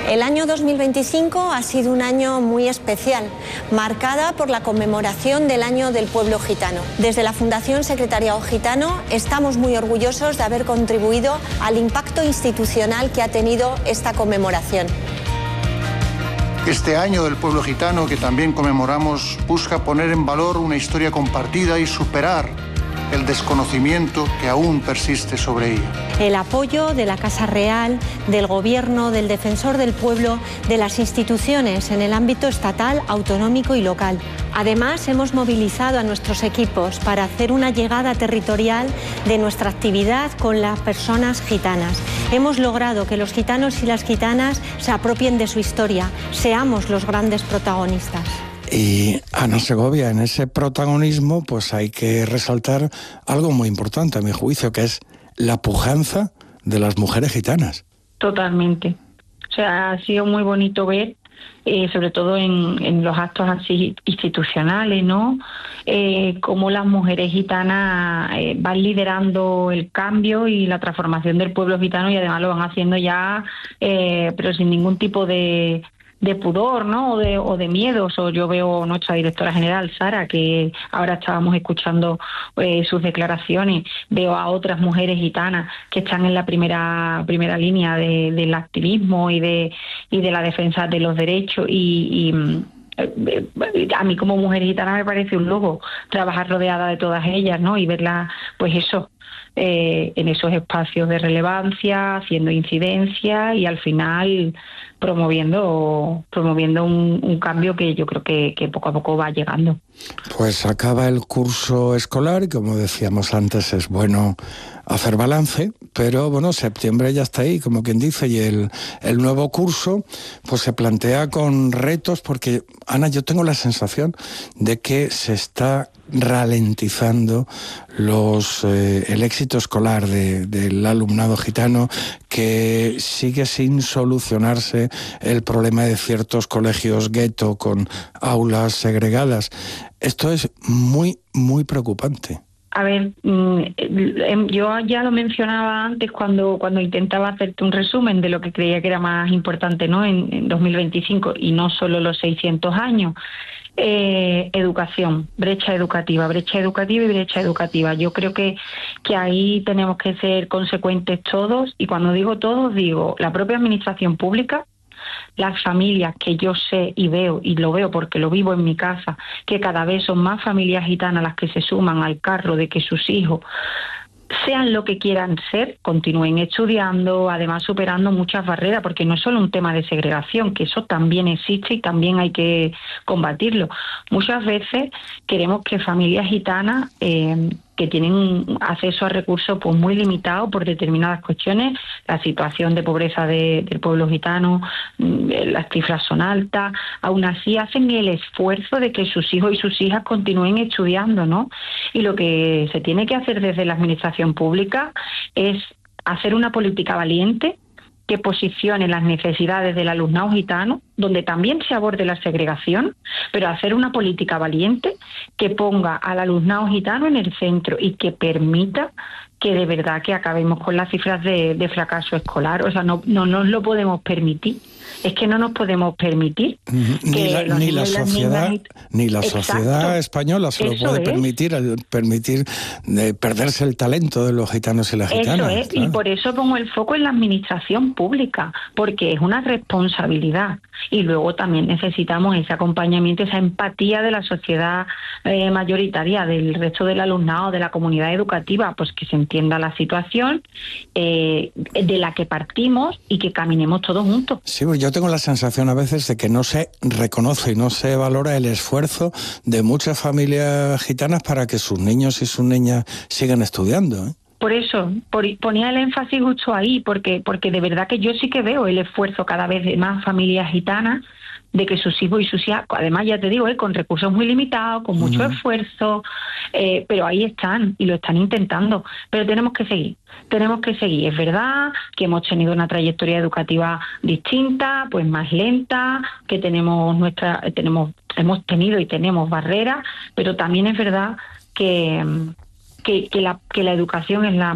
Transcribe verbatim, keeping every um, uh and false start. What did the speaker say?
El año dos mil veinticinco ha sido un año muy especial, marcada por la conmemoración del Año del Pueblo Gitano. Desde la Fundación Secretariado Gitano estamos muy orgullosos de haber contribuido al impacto institucional que ha tenido esta conmemoración. Este Año del Pueblo Gitano, que también conmemoramos, busca poner en valor una historia compartida y superar el desconocimiento que aún persiste sobre ella. El apoyo de la Casa Real, del Gobierno, del Defensor del Pueblo, de las instituciones en el ámbito estatal, autonómico y local. Además, hemos movilizado a nuestros equipos para hacer una llegada territorial de nuestra actividad con las personas gitanas. Hemos logrado que los gitanos y las gitanas se apropien de su historia, seamos los grandes protagonistas. Y Ana Segovia, en ese protagonismo, pues hay que resaltar algo muy importante, a mi juicio, que es la pujanza de las mujeres gitanas. Totalmente. O sea, ha sido muy bonito ver, eh, sobre todo en, en los actos así institucionales, ¿no? Eh, cómo las mujeres gitanas eh, van liderando el cambio y la transformación del pueblo gitano, y además lo van haciendo ya, eh, pero sin ningún tipo de de pudor, ¿no? O de, o de miedos. O yo veo nuestra directora general, Sara, que ahora estábamos escuchando eh, sus declaraciones. Veo a otras mujeres gitanas que están en la primera primera línea de, del activismo y de y de la defensa de los derechos, y, y a mí como mujer gitana me parece un lujo trabajar rodeada de todas ellas, ¿no? Y verlas, pues eso, eh, en esos espacios de relevancia, haciendo incidencia y al final promoviendo promoviendo un, un cambio que yo creo que, que poco a poco va llegando. Pues acaba el curso escolar y, como decíamos antes, es bueno hacer balance, pero bueno, septiembre ya está ahí, como quien dice, y el, el nuevo curso pues se plantea con retos, porque, Ana, yo tengo la sensación de que se está ralentizando los eh, el éxito escolar de, del alumnado gitano, que sigue sin solucionarse el problema de ciertos colegios gueto con aulas segregadas. Esto es muy, muy preocupante. A ver, yo ya lo mencionaba antes cuando cuando intentaba hacerte un resumen de lo que creía que era más importante, ¿no? En, en dos mil veinticinco, y no solo los seiscientos años. Eh, educación, brecha educativa, brecha educativa y brecha educativa. Yo creo que, que ahí tenemos que ser consecuentes todos, y cuando digo todos, digo la propia administración pública, las familias, que yo sé y veo, y lo veo porque lo vivo en mi casa, que cada vez son más familias gitanas las que se suman al carro de que sus hijos, sean lo que quieran ser, continúen estudiando, además superando muchas barreras, porque no es solo un tema de segregación, que eso también existe y también hay que combatirlo. Muchas veces queremos que familias gitanas eh, que tienen acceso a recursos pues muy limitados por determinadas cuestiones, la situación de pobreza de, del pueblo gitano, las cifras son altas, aún así hacen el esfuerzo de que sus hijos y sus hijas continúen estudiando, ¿no? Y lo que se tiene que hacer desde la administración pública es hacer una política valiente que posicione las necesidades del alumnado gitano, donde también se aborde la segregación, pero hacer una política valiente que ponga al alumnado gitano en el centro y que permita que de verdad que acabemos con las cifras de, de fracaso escolar. O sea, no, no nos lo podemos permitir. Es que no nos podemos permitir ni que la, ni la sociedad niñas... ni la sociedad Exacto. española se lo Eso puede es. permitir al permitir de perderse el talento de los gitanos y las gitanas. Eso es, claro. Y por eso pongo el foco en la administración pública, porque es una responsabilidad, y luego también necesitamos ese acompañamiento, esa empatía de la sociedad eh, mayoritaria, del resto del alumnado, de la comunidad educativa, pues que se entienda la situación eh, de la que partimos y que caminemos todos juntos. Sí, pues yo tengo la sensación a veces de que no se reconoce y no se valora el esfuerzo de muchas familias gitanas para que sus niños y sus niñas sigan estudiando, ¿eh? Por eso, por, ponía el énfasis justo ahí, porque, porque de verdad que yo sí que veo el esfuerzo cada vez de más familias gitanas de que sus hijos y sus hijas, además ya te digo, eh, con recursos muy limitados, con mucho uh-huh. esfuerzo, eh, pero ahí están y lo están intentando. Pero tenemos que seguir, tenemos que seguir. Es verdad que hemos tenido una trayectoria educativa distinta, pues más lenta, que tenemos nuestra, tenemos, hemos tenido y tenemos barreras, pero también es verdad que, que, que, la, que la educación es la